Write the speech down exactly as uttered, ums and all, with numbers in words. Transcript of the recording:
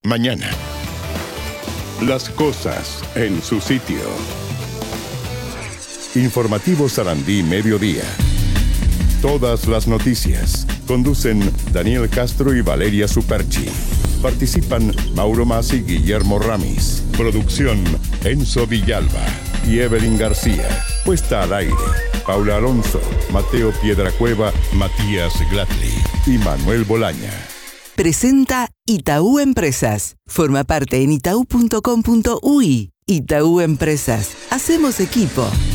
mañana. Las cosas en su sitio. Informativo Sarandí Mediodía. Todas las noticias. Conducen Daniel Castro y Valeria Superchi. Participan Mauro Masi y Guillermo Ramis. Producción Enzo Villalba y Evelyn García. Puesta al aire Paula Alonso, Mateo Piedracueva, Matías Glatley y Manuel Bolaña. Presenta Itaú Empresas. Forma parte en itaú punto com punto uy. Itaú Empresas. Hacemos equipo.